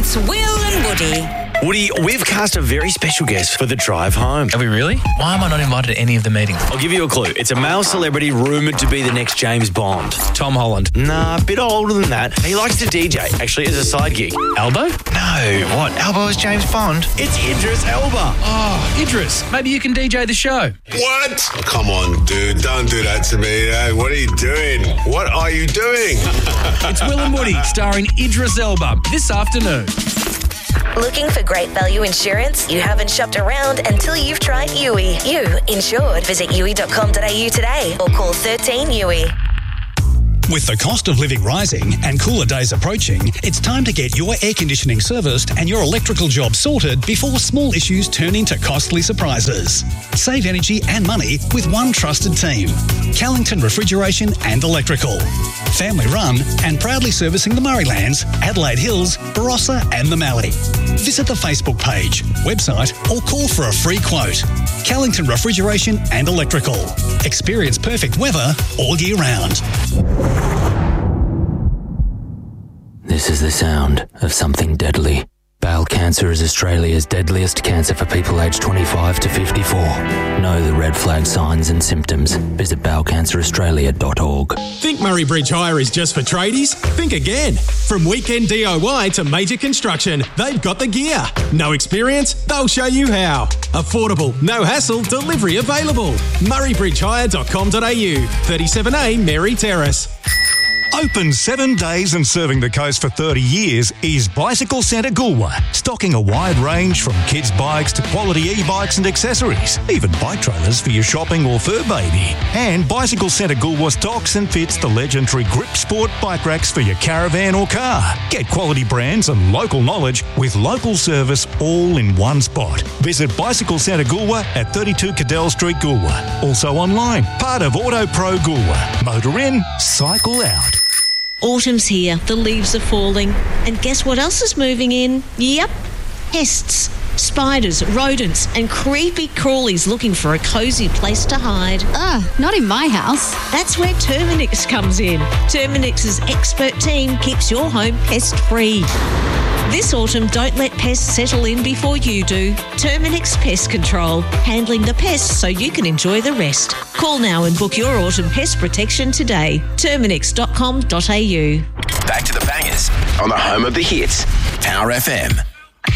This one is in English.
It's Will and Woody. Woody, we've cast a very special guest for the drive home. Are we really? Why am I not invited to any of the meetings? I'll give you a clue. It's a male celebrity rumoured to be the next James Bond. Tom Holland. Nah, a bit older than that. He likes to DJ, actually, as a side gig. Elbow? No, what? Elbow is James Bond. It's Idris Elba. Oh, Idris. Maybe you can DJ the show. What? Oh, come on, dude. Don't do that to me. What are you doing? What are you doing? It's Will and Woody, starring Idris Elba, this afternoon. Looking for great value insurance? You haven't shopped around until you've tried Yui. You insured. Visit yui.com.au today or call 13 Yui. With the cost of living rising and cooler days approaching, it's time to get your air conditioning serviced and your electrical job sorted before small issues turn into costly surprises. Save energy and money with one trusted team. Callington Refrigeration and Electrical. Family run and proudly servicing the Murraylands, Adelaide Hills, Barossa and the Mallee. Visit the Facebook page, website or call for a free quote. Callington Refrigeration and Electrical. Experience perfect weather all year round. This is the sound of something deadly. Bowel cancer is Australia's deadliest cancer for people aged 25 to 54. Know the red flag signs and symptoms. Visit bowelcanceraustralia.org. Think Murray Bridge Hire is just for tradies? Think again. From weekend DIY to major construction, they've got the gear. No experience? They'll show you how. Affordable, no hassle, delivery available. murraybridgehire.com.au, 37A Mary Terrace. Open 7 days and serving the coast for 30 years is Bicycle Centre Goolwa, stocking a wide range from kids' bikes to quality e-bikes and accessories, even bike trailers for your shopping or fur baby. And Bicycle Centre Goolwa stocks and fits the legendary Grip Sport bike racks for your caravan or car. Get quality brands and local knowledge with local service all in one spot. Visit Bicycle Centre Goolwa at 32 Cadell Street, Goolwa. Also online, part of Auto Pro Goolwa. Motor in, cycle out. Autumn's here, the leaves are falling, and guess what else is moving in? Yep, pests, spiders, rodents, and creepy crawlies looking for a cosy place to hide. Not in my house. That's where Terminix comes in. Terminix's expert team keeps your home pest-free. This autumn, don't let pests settle in before you do. Terminix Pest Control, handling the pests so you can enjoy the rest. Call now and book your autumn pest protection today. Terminix.com.au. Back to the bangers on the home of the hits, Power FM.